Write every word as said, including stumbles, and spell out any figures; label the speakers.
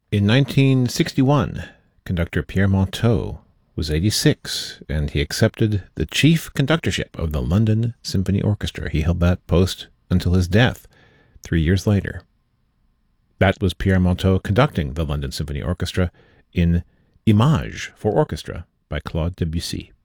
Speaker 1: In nineteen sixty-one, conductor Pierre Monteux was eighty-six, and he accepted the chief conductorship of the London Symphony Orchestra. He held that post until his death three years later. That was Pierre Monteux conducting the London Symphony Orchestra in Images for Orchestra by Claude Debussy.